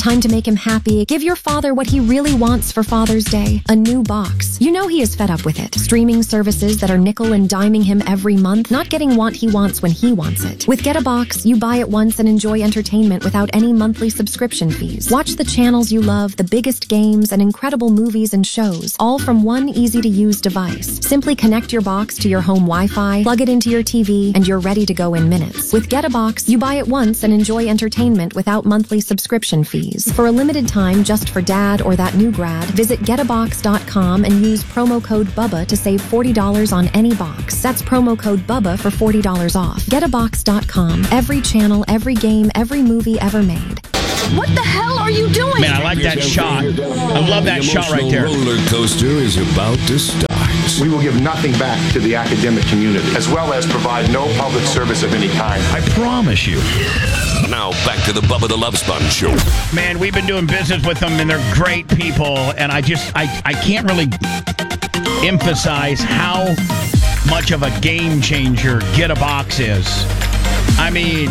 Time to make him happy. Give your father what he really wants for Father's Day. A new box. You know he is fed up with it. Streaming services that are nickel and diming him every month, not getting what he wants when he wants it. With Get a Box, you buy it once and enjoy entertainment without any monthly subscription fees. Watch the channels you love, the biggest games, and incredible movies and shows, all from one easy-to-use device. Simply connect your box to your home Wi-Fi, plug it into your TV, and you're ready to go in minutes. With Get a Box, you buy it once and enjoy entertainment without monthly subscription fees. For a limited time, just for dad or that new grad, visit getabox.com and use promo code BUBBA to save $40 on any box. That's promo code BUBBA for $40 off. Getabox.com. Every channel, every game, every movie ever made. What the hell are you doing? Man, I like that shot. I love that shot right there. The roller coaster is about to start. We will give nothing back to the academic community, as well as provide no public service of any kind. I promise you. Now, back to the Bubba the Love Sponge Show. Man, we've been doing business with them, and they're great people, and I can't really emphasize how much of a game changer Get a Box is. I mean,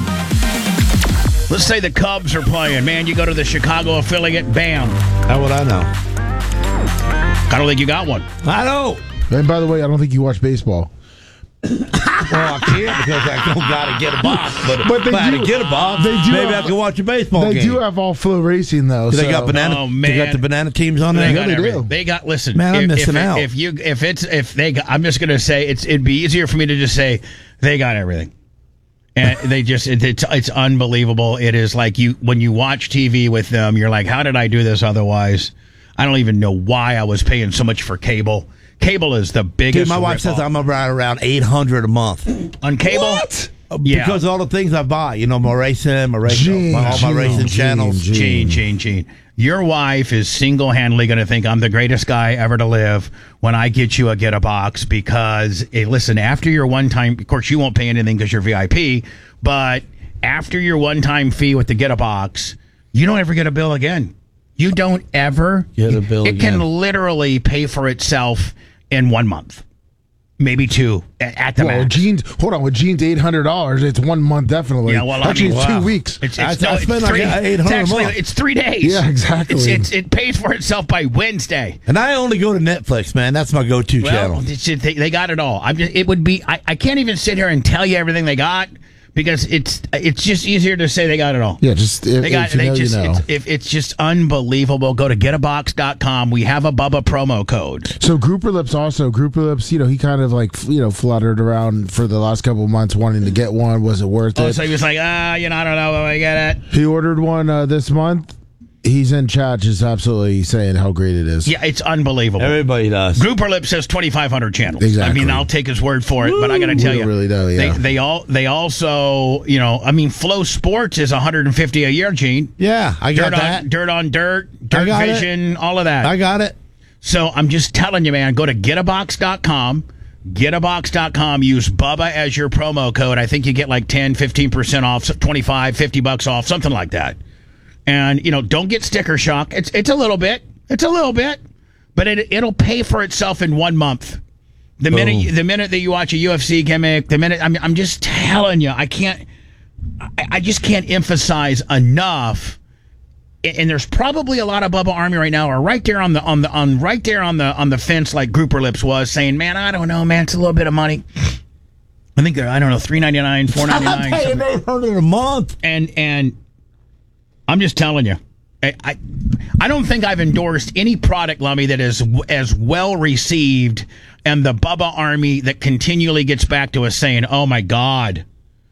let's say the Cubs are playing. Man, you go to the Chicago affiliate, bam. How would I know? I don't think you got one. I know. And by the way, I don't think you watch baseball. Well, I can't because I don't got to get a box. But they if I do, had to get a box, maybe I can watch a baseball game. They do have all flow racing, though. They got banana. Oh, man. They got the banana teams on there. They do. They got. Listen, man, I'm missing out. I'm just gonna say it'd be easier for me to just say they got everything. And they just, it's unbelievable. It is like when you watch TV with them, you're like, how did I do this otherwise? I don't even know why I was paying so much for cable. Cable is the biggest. Dude, my wife says I'm around $800 a month on cable. What? Yeah. Because of all the things I buy, my racing, all my racing channels. Gene. Your wife is single-handedly going to think I'm the greatest guy ever to live when I get you a Get a Box because, hey, listen, after your one-time, of course, you won't pay anything because you're VIP, but after your one-time fee with the Get a Box, you don't ever get a bill again. You don't ever get a bill again. It can literally pay for itself in 1 month. Maybe two at the max. With Gene's $800, it's 1 month definitely. Yeah, well, actually, it's 2 weeks. I spend like $800 a month. It's 3 days. Yeah, exactly. It pays for itself by Wednesday. And I only go to Netflix, man. That's my go-to channel. They got it all. I can't even sit here and tell you everything they got. Because it's just easier to say they got it all. Yeah, just you know. It's just unbelievable. Go to getabox.com. We have a Bubba promo code. So Grouper Lips, he kind of fluttered around for the last couple of months wanting to get one. Was it worth it? So he was like, I don't know if I get it. He ordered one this month. He's in chat just absolutely saying how great it is. Yeah, it's unbelievable. Everybody does. Grouper Lip says 2,500 channels. Exactly. I mean, I'll take his word for it, but I got to tell you. Really know, yeah. They also, Flow Sports is $150 a year, Gene. Yeah, I got that. Dirt on Dirt Vision, all of that. I got it. So I'm just telling you, man, go to getabox.com. Getabox.com, use Bubba as your promo code. I think you get like 10, 15% off, 25, $50 off, something like that. And, don't get sticker shock. It's a little bit. But it'll pay for itself in 1 month. The minute that you watch a UFC gimmick, I'm just telling you, I just can't emphasize enough. And there's probably a lot of Bubba Army right now are right there on the fence like Grouper Lips was saying, man, I don't know, man, it's a little bit of money. I think they're, I don't know, $3.99, $4.99. I'm paying $800 a month. And I'm just telling you, I don't think I've endorsed any product, Lummy, that is as well received and the Bubba Army that continually gets back to us saying, oh my God.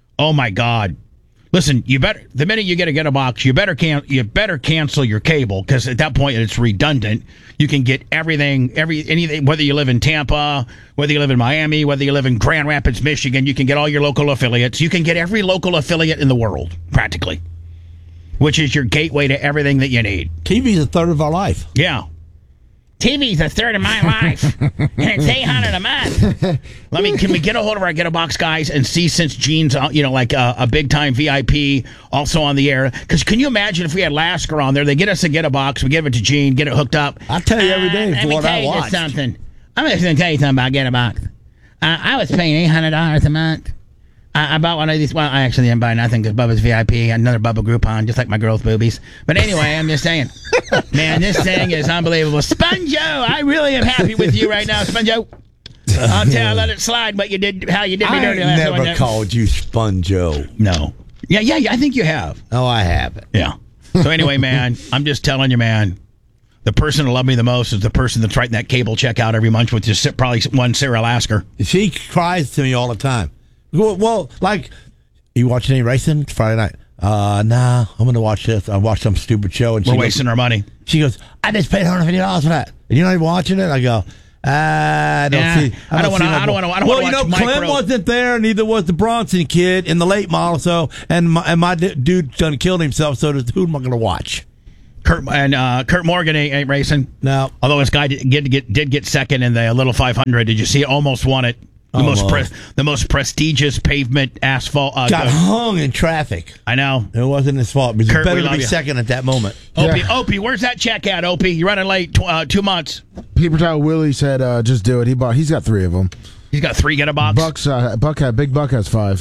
Listen, the minute you get a box, you better cancel your cable because at that point it's redundant. You can get anything, whether you live in Tampa, whether you live in Miami, whether you live in Grand Rapids, Michigan, you can get all your local affiliates. You can get every local affiliate in the world, practically. Which is your gateway to everything that you need. TV's a third of our life. Yeah. TV's a third of my life. And it's $800 a month. Can we get a hold of our Get a Box guys and see since Gene's, like a big-time VIP also on the air? Because can you imagine if we had Lasker on there, they get us a Get a Box, we give it to Gene, get it hooked up. I tell you every day for what I watched. I'm just going to tell you something about Get a Box. I was paying $800 a month. I bought one of these. Well, I actually didn't buy nothing because Bubba's VIP, another Bubba Groupon, just like my girl's boobies. But anyway, I'm just saying, man, this thing is unbelievable. Sponjo, I really am happy with you right now, Sponjo. I'll let it slide, but you did how you did me dirty. I never called you Sponjo. No. Yeah, I think you have. Oh, I haven't. Yeah. So anyway, man, I'm just telling you, man. The person who loved me the most is the person that's writing that cable check out every month with just probably one Sarah Lasker. She cries to me all the time. Well, like, you watching any racing Friday night? Nah, I'm going to watch this. I watched some stupid show. And we're wasting our money. She goes, I just paid $150 for that. And you're not even watching it? I go, I don't want to. Well, you know, Clem wasn't there, neither was the Bronson kid in the late model. So, and my dude done killed himself. So, who am I going to watch? Kurt Morgan ain't racing. No. Although his guy did get second in the Little 500. Did you see? Almost won it. The most prestigious pavement asphalt. Got hung in traffic. I know. It wasn't his fault. It was Kurt, better to be second at that moment. Opie, where's that check at, Opie? You're running late 2 months. Paper Towel Willie said, just do it. He's got 3 of them. He's got 3 get a box? Big Buck has 5.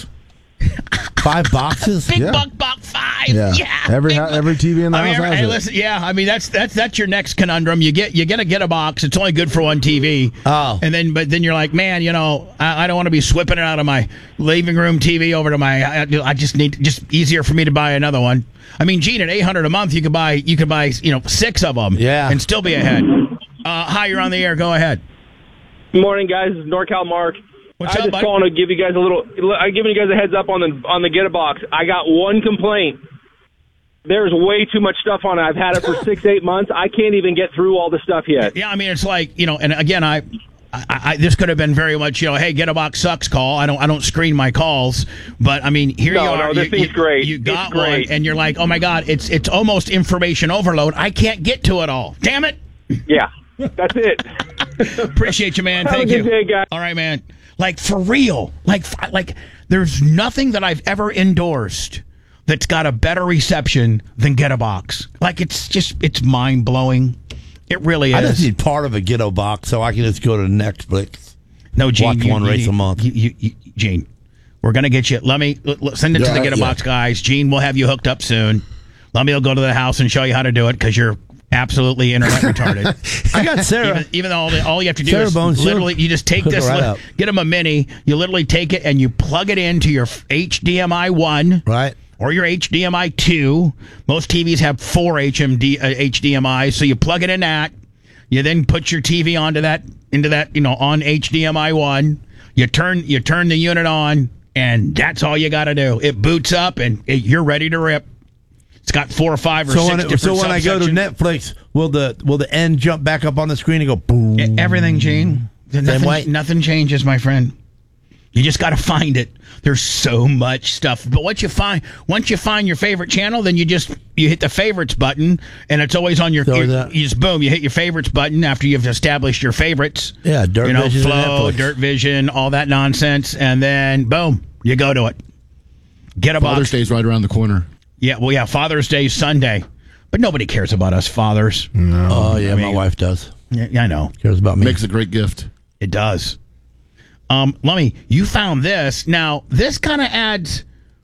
5 boxes? Big Buck bought 5. Yeah. Every TV in the house has it. Listen, yeah, I mean that's your next conundrum. You get a box. It's only good for one TV. Oh. But then you're like, man, you know, I don't want to be whipping it out of my living room TV over to my. I just easier for me to buy another one. I mean, Gene, at $800 a month, you could buy 6 of them. Yeah. And still be ahead. Hi, you're on the air. Go ahead. Good morning, guys. This is NorCal Mark. What's up, I just calling to give you guys I'm giving you guys a heads up on the Get a Box. I got one complaint. There's way too much stuff on it. I've had it for 6-8 months. I can't even get through all the stuff yet. Yeah, I mean, it's like, and again, I this could have been very much, hey, Get a Box sucks call. I don't screen my calls, but I mean, here you are. No, this thing's great. You got one, and you're like, oh my God, it's almost information overload. I can't get to it all. Damn it. Yeah, that's it. Appreciate you, man. Thank you. Have a good day, guys. All right, man. Like, for real. Like, there's nothing that I've ever endorsed that's got a better reception than Get a Box. Like, it's mind-blowing. It really is. I just need part of a Get a Box so I can just go to Netflix. No, Gene. Watch one race a month. Gene, we're going to get you. Let me send it to the Get a Box guys. Gene, we'll have you hooked up soon. Let me go to the house and show you how to do it because you're absolutely internet retarded. I got Sarah. Even though all you have to do Sarah is Bones, literally, you just take this, get them a mini, you literally take it and you plug it into your HDMI 1. Right. Or your HDMI 2. Most TVs have 4 HDMI, so you plug it in that. You then put your TV into that, on HDMI 1. You turn the unit on, and that's all you got to do. It boots up, and you're ready to rip. It's got 4 or 5 or 6 different So when I go to Netflix, will the end jump back up on the screen and go boom? Everything, Gene. Nothing changes, my friend. You just got to find it. There's so much stuff. But once you find your favorite channel, then you hit the favorites button, and it's always on you just boom. You hit your favorites button after you've established your favorits. Yeah, Dirt Vision, Flow, Dirt Vision, all that nonsense, and then boom, you go to it. Get a box. Father's Day's right around the corner. Yeah, well, yeah, Father's Day Sunday, but nobody cares about us fathers. No. Oh yeah, my wife does. Yeah, I know. Cares about me. Makes a great gift. It does. Lummy, you found this. Now, this kind of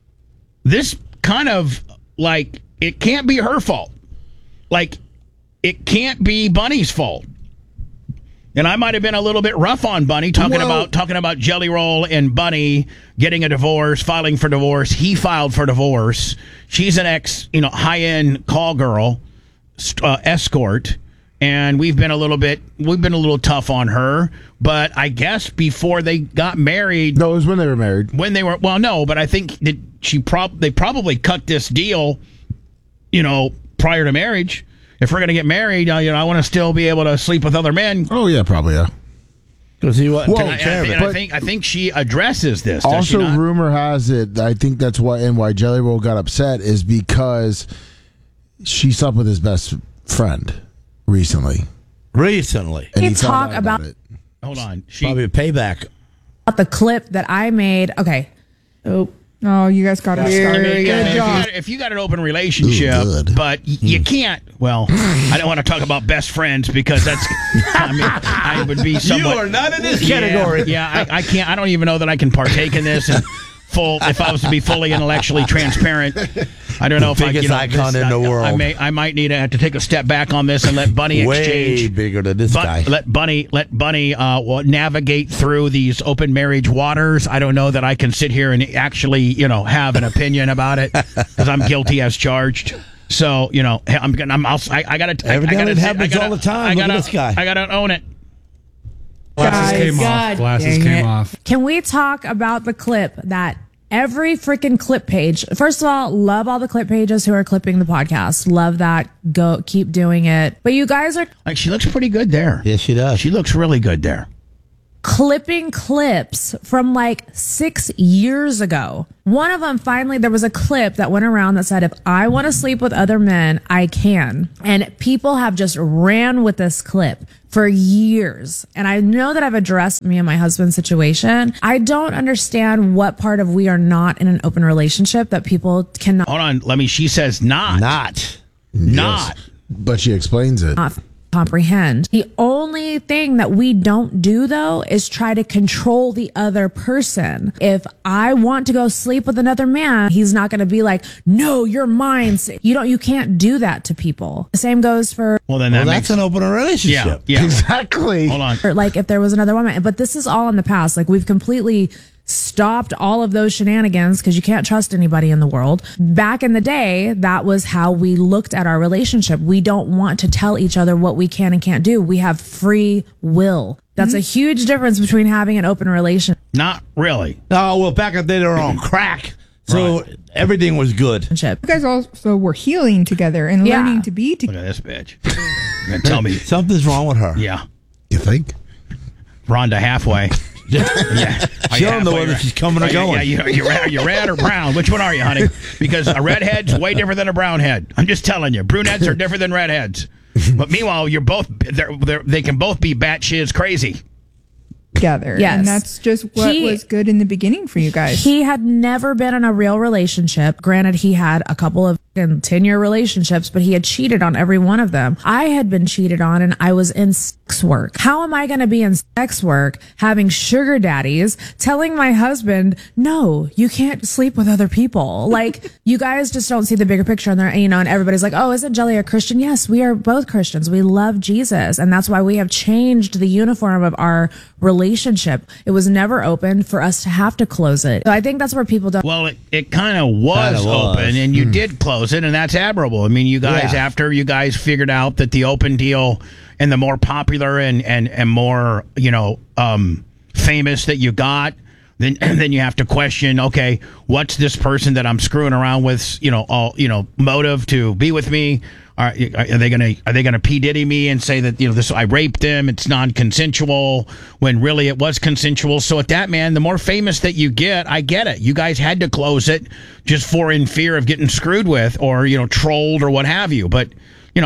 like, it can't be her fault. Like, it can't be Bunny's fault. And I might have been a little bit rough on Bunny, talking about Jelly Roll and Bunny getting a divorce, filing for divorce. He filed for divorce. She's an high-end call girl, escort. And we've been a little tough on her, but I guess before they got married. No, it was when they were married. But I think that they probably cut this deal, prior to marriage. If we're gonna get married, I want to still be able to sleep with other men. Oh yeah, probably yeah. Because he wasn't. I think she addresses this. Also, rumor has it. I think that's why Jelly Roll got upset is because she slept with his best friend. Recently. And he talk about it. Hold on. Probably a payback. The clip that I made. Okay. Oh, you guys got it started. Good job. If you got an open relationship, but you can't. Well, I don't want to talk about best friends because that's. I would be somewhat. You are not in this category. Yeah, I can't. I don't even know that I can partake in this. And be fully intellectually transparent, I don't know if biggest icon in the world. I might need to have to take a step back on this and let Bunny exchange. Way bigger than this guy. Let Bunny navigate through these open marriage waters. I don't know that I can sit here and actually, have an opinion about it because I'm guilty as charged. So, I got to. Evidently, it happens all the time. Look at this guy. I got to own it. Glasses came off. Can we talk about the clip that every freaking clip page? First of all, love all the clip pages who are clipping the podcast. Love that. Go, keep doing it. But you guys are she looks pretty good there. Yes, she does. She looks really good there. Clipping clips from 6 years ago. One of them, finally, there was a clip that went around that said, if I want to sleep with other men, I can. And people have just ran with this clip for years. And I know that I've addressed me and my husband's situation. I don't understand what part of we are not in an open relationship that people cannot. Hold on. She says not. Not. But she explains it. Comprehend. The only thing that we don't do though is try to control the other person. If I want to go sleep with another man, he's not going to be like, no, you're mine. You can't do that to people. The same goes for. Well, that's an open relationship. Yeah. Exactly. Hold on. Or if there was another woman, but this is all in the past. We've completely stopped all of those shenanigans because you can't trust anybody in the world. Back in the day, that was how we looked at our relationship. We don't want to tell each other what we can and can't do. We have free will. That's a huge difference between having an open relationship. Not really. Oh, well, back in the day, they were on crack. So everything was good. You guys also were healing together and learning to be together. Look at this bitch. You're gonna tell me something's wrong with her. Yeah. You think? Rhonda halfway. Yeah. She don't know whether she's coming or going. Yeah, you're red or brown. Which one are you, honey? Because a redhead's way different than a brown head. I'm just telling you. Brunettes are different than redheads. But meanwhile, you're both. They can both be batshit crazy. Together. Yes. And that's just what was good in the beginning for you guys. He had never been in a real relationship. Granted, he had a couple of 10-year relationships, but he had cheated on every one of them. I had been cheated on and I was in sex work. How am I going to be in sex work having sugar daddies telling my husband, no, you can't sleep with other people? You guys just don't see the bigger picture on there, and everybody's like, oh, isn't Jelly a Christian? Yes, we are both Christians. We love Jesus. And that's why we have changed the uniform of our relationship. It was never open for us to have to close it. So I think that's where people don't. Well, it kind of was open, and you did close it, and that's admirable. I mean, you guys, after you guys figured out that the open deal and the more popular and more, famous that you got, then you have to question, okay, what's this person that I'm screwing around with, motive to be with me? Are they gonna P. Diddy me and say that I raped them, it's non-consensual, when really it was consensual? So at that, man, the more famous that you get, I get it. You guys had to close it just in fear of getting screwed with or trolled or what have you. But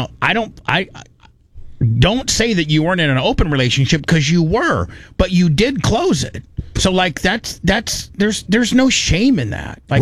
I don't say that you weren't in an open relationship, because you were, but you did close it. So there's no shame in that. But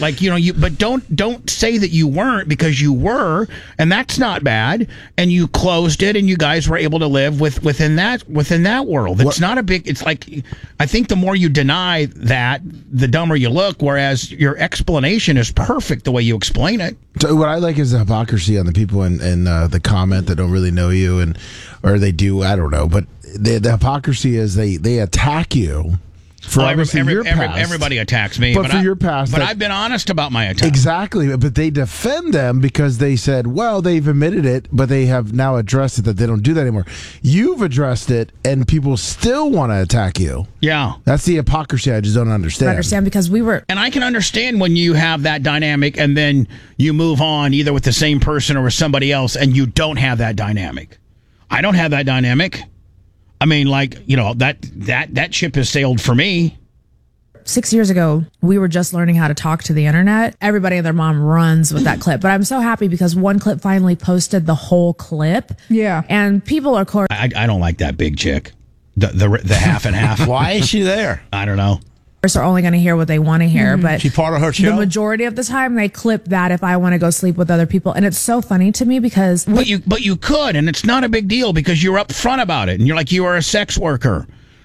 don't say that you weren't, because you were, and that's not bad. And you closed it, and you guys were able to live within that world. It's not a big. It's I think the more you deny that, the dumber you look. Whereas your explanation is perfect the way you explain it. So what I like is the hypocrisy on the people in the comment that don't really know you, or they do. I don't know, but the hypocrisy is they attack you. Everybody attacks me, but for your past. But I've been honest about my attack. Exactly, but they defend them because they said, well, they've admitted it, but they have now addressed it that they don't do that anymore. You've addressed it, and people still want to attack you. Yeah. That's the hypocrisy I just don't understand. Because we were... And I can understand when you have that dynamic and then you move on either with the same person or with somebody else, and you don't have that dynamic. I don't have that dynamic. I mean, that ship has sailed for me. 6 years ago, we were just learning how to talk to the internet. Everybody and their mom runs with that clip. But I'm so happy because one clip finally posted the whole clip. Yeah. And people are... I don't like that big chick. The half and half. Why is she there? I don't know. Are only going to hear what they want to hear, but she part of her show. The majority of the time they clip that if I want to go sleep with other people, and it's so funny to me because but you could, and it's not a big deal because you're upfront about it, and you're like, you are a sex worker,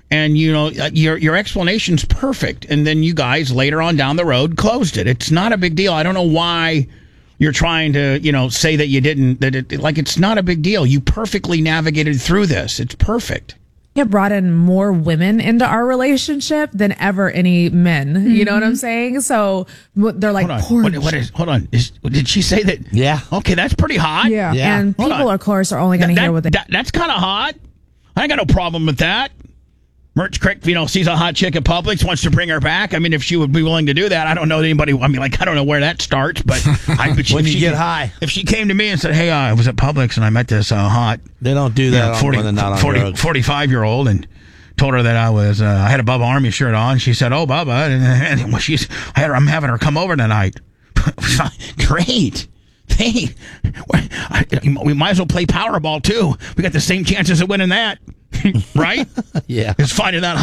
And, your explanation's perfect. And then you guys later on down the road closed it. It's not a big deal. I don't know why you're trying to, say that you didn't, it's not a big deal. You perfectly navigated through this. It's perfect. It brought in more women into our relationship than ever any men. You know what I'm saying? So they're like, hold on. Did she say that? Yeah. Okay, that's pretty hot. Yeah. And people, of course, are only going to hear what they... That's kind of hot. I ain't got no problem with that. Merch Crick, sees a hot chick at Publix, wants to bring her back. I mean, if she would be willing to do that, I don't know anybody. I mean, I don't know where that starts, but when you get high, if she came to me and said, "Hey, I was at Publix and I met this hot," they don't do that. 45-year-old, and told her that I had a Bubba Army shirt on. She said, "Oh, Bubba," and I'm having her come over tonight. Great. Hey, we might as well play Powerball too. We got the same chances of winning that. Right? Yeah. It's finding out